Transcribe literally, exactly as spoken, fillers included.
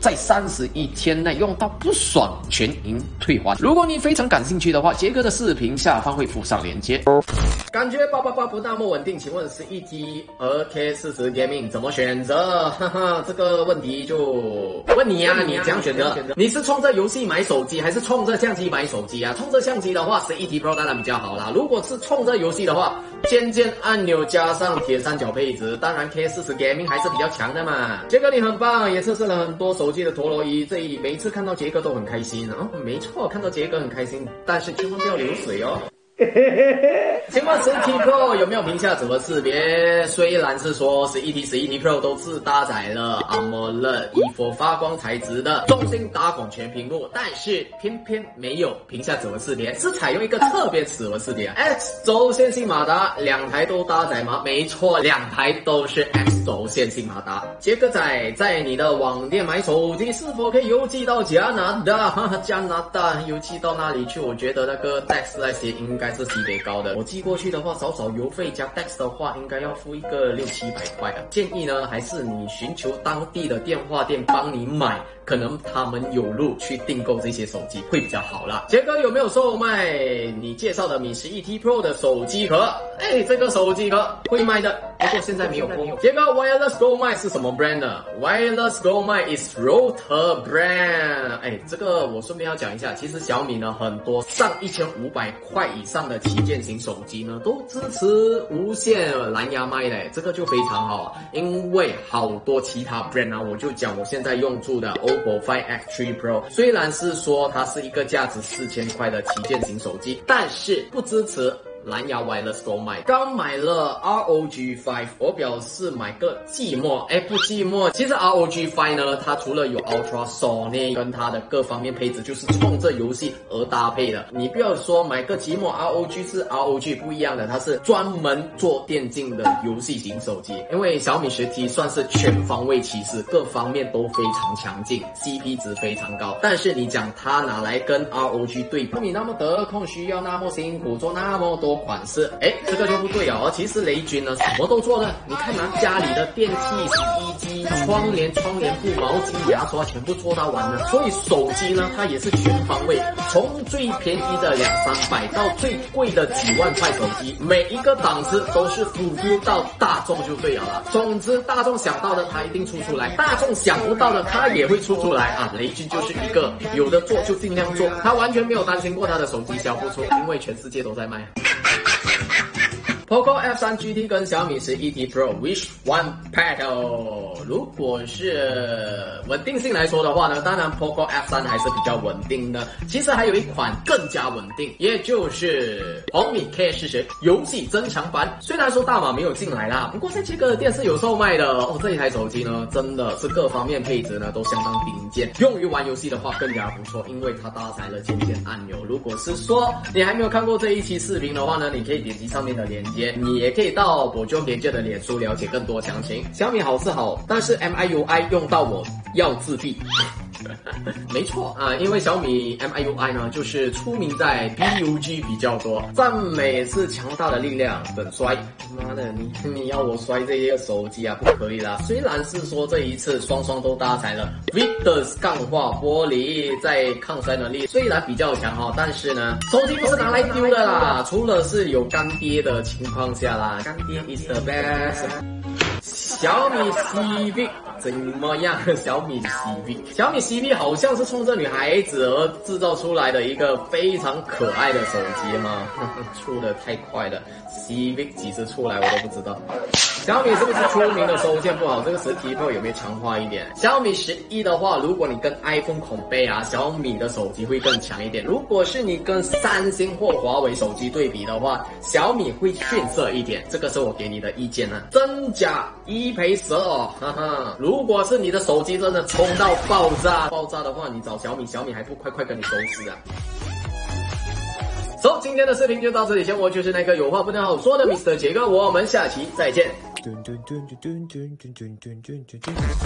在三十一天内用到不爽全银退还。如果你非常感兴趣的话，杰哥的视频下方会附上链接。感觉八八八不那么稳定，请问十一 T 和 K 四十 Gaming 怎么选择？哈哈，这个问题就问你呀、啊，你怎样选择？你是冲着游戏买手机，还是冲着相机买手机啊？冲着相机的话，十一 T Pro 当然比较好啦。如果是冲着游戏的话，键键按钮加上铁三角配置，当然 K 四十 Gaming 还是比较强的嘛。杰哥你很棒，也测试了很多手机的陀螺仪，这每一次看到杰哥都很开心哦。没错，看到杰哥很开心，但是千万不要流水哦。请问十一 T Pro 有没有屏下指纹识别？虽然是说十一 T、十一 T Pro 都是搭载了 AMOLED 一 佛发光材质的中芯打孔全屏幕，但是偏偏没有屏下指纹识别，是采用一个特别指纹识别 X 轴线性马达，两台都搭载吗？没错，两台都是 X 轴线性马达。杰哥仔在你的网店买手机是否可以邮寄到加拿大？哈哈，加拿大邮寄到哪里去？我觉得那个 Dex 那些应该是级别高的，我寄过去的话，少少邮费加 Dex 的话，应该要付一个六七百块啊。建议呢，还是你寻求当地的电话店帮你买，可能他们有路去订购这些手机会比较好啦。杰哥有没有售卖你介绍的米十一 T Pro 的手机壳？哎，这个手机壳会卖的，不过现在没有货。杰哥 Wireless Go 麦是什么 brand 呢 ？Wireless Go 麦 is Rotor brand。哎，这个我顺便要讲一下，其实小米呢很多上一千五百块以上的旗舰型手机呢都支持无线蓝牙麦嘞，这个就非常好啊。因为好多其他 brand 啊，我就讲我现在用住的 O P P O Find X 三 Pro， 虽然是说它是一个价值四千块的旗舰型手机，但是不支持蓝牙 Wireless Go 麦。刚买了 R O G 五， 我表示买个寂寞，哎不寂寞。其实 R O G 五 呢，它除了有 Ultrasonic 跟它的各方面配置，就是冲着游戏而搭配的。你不要说买个寂寞 ，R O G 是 R O G 不一样的，它是专门做电竞的游戏型手机。因为小米十 T 算是全方位骑士，各方面都非常强劲 ，C P 值非常高。但是你讲它拿来跟 R O G 对比，你那么得空，需要那么辛苦，做那么多款式，哎，这个就不对哦。其实雷军呢，什么都做了。你看拿家里的电器、洗衣机、窗帘、窗帘布、毛巾、牙刷，全部做到完了。所以手机呢，它也是全方位，从最便宜的两三百到最贵的几万块手机，每一个档次都是辅助到大众就对了啦。总之，大众想到的它一定出出来，大众想不到的它也会出出来啊。雷军就是一个有的做就尽量做，他完全没有担心过他的手机销不出，因为全世界都在卖。Poco F 三 G T 跟小米十一 T Pro Which one better？ 如果是稳定性来说的话呢，当然 Poco F 三还是比较稳定的。其实还有一款更加稳定，也就是红米 K 四十 游戏增强版。虽然说大码没有进来啦，不过在这个店是有售卖的哦。这一台手机呢，真的是各方面配置呢都相当顶尖，用于玩游戏的话更加不错，因为它搭载了键键按钮。如果是说你还没有看过这一期视频的话呢，你可以点击上面的链接。你也可以到博中连接的脸书了解更多详情。小米好是好，但是 M I U I 用到我要自闭。没错啊，因为小米 M I U I 呢，就是出名在 B U G 比较多，赞美是强大的力量，等摔。妈的，你你要我摔这些手机啊，不可以啦。虽然是说这一次双双都搭载了 Victus 钢化玻璃，在抗摔能力虽然比较强哈，但是呢，手机不是拿来丢的啦，除了是有干爹的情况下啦，干爹 is the best。小米 C V 怎么样？小米 C V， 小米 C V 好像是冲着女孩子而制造出来的一个非常可爱的手机哈，出的太快了 ，C V 几时出来我都不知道。小米是不是出名的收件不好？这个十 T Pro 有没有强化一点？小米十一的话，如果你跟 iPhone 孔背啊，小米的手机会更强一点。如果是你跟三星或华为手机对比的话，小米会逊色一点。这个是我给你的意见啊。真假一赔十哦，哈哈。如果是你的手机真的冲到爆炸，爆炸的话，你找小米，小米还不快快跟你收拾啊？So， 今天的视频就到这里，先我就是那个有话不太好说的 Mister 杰哥，我们下期再见。